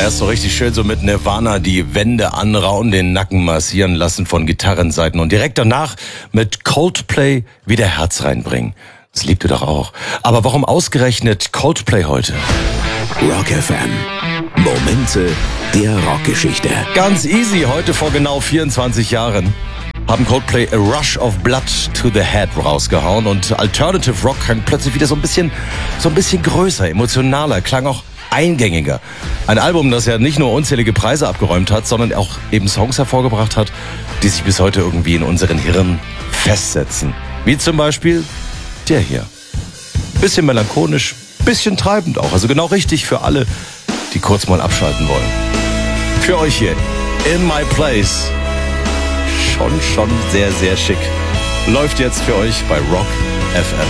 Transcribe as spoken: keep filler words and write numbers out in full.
Erst so richtig schön so mit Nirvana die Wände anrauen, den Nacken massieren lassen von Gitarrenseiten und direkt danach mit Coldplay wieder Herz reinbringen. Das liebt ihr doch auch. Aber warum ausgerechnet Coldplay heute? Rock F M. Momente der Rockgeschichte. Ganz easy, heute vor genau vierundzwanzig Jahren haben Coldplay A Rush of Blood to the Head rausgehauen und Alternative Rock klang plötzlich wieder so ein bisschen, so ein bisschen größer, emotionaler, klang auch eingängiger. Ein Album, das ja nicht nur unzählige Preise abgeräumt hat, sondern auch eben Songs hervorgebracht hat, die sich bis heute irgendwie in unseren Hirnen festsetzen. Wie zum Beispiel der hier. Bisschen melancholisch, bisschen treibend auch. Also genau richtig für alle, die kurz mal abschalten wollen. Für euch hier, In My Place. Schon, schon sehr, sehr schick. Läuft jetzt für euch bei Rock F M.